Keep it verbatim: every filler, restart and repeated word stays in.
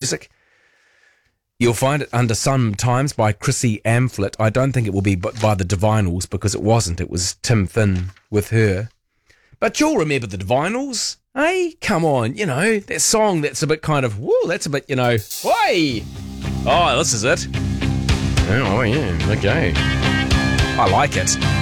music. You'll find it under Sometimes by Chrissy Amphlett. I don't think it will be by the Divinals because it wasn't. It was Tim Finn with her. But you'll remember the Divinals. Hey, come on, you know, that song that's a bit kind of, woo, that's a bit, you know, way. Oh, this is it. Oh, yeah, okay. I like it.